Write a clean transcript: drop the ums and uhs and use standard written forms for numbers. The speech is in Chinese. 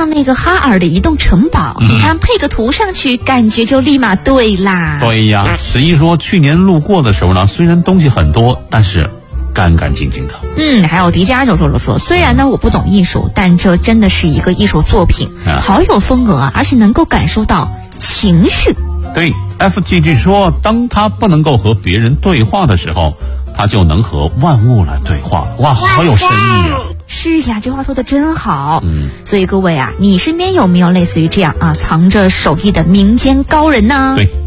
像那个哈尔的移动城堡，你看配个图上去，感觉就立马对啦。 对呀，十一说去年路过的时候呢，虽然东西很多，但是干干净净的。 还有迪迦就说了虽然呢我不懂艺术，但这真的是一个艺术作品，好有风格啊，而且能够感受到情绪。 对 FGG 说，当他不能够和别人对话的时候，他就能和万物来对话。哇，好有深意啊。 是呀，这话说的真好。所以各位啊，你身边有没有类似于这样藏着手艺的民间高人呢？ 对。